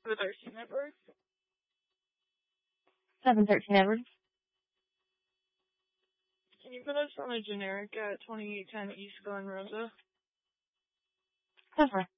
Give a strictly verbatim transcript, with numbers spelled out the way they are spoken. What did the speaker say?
The thirteen Edwards. seven thirteen Edwards. Can you put us on a generic at twenty-eight ten East Glen Rosa? Cover.